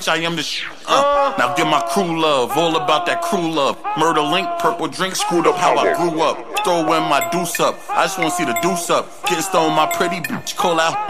bitch, I am the shit. Now give my crew love, all about that crew love. Murder Link, purple drink, screwed up how I grew up. Throw in my deuce up, I just wanna see the deuce up. Getting stoned, my pretty bitch, call out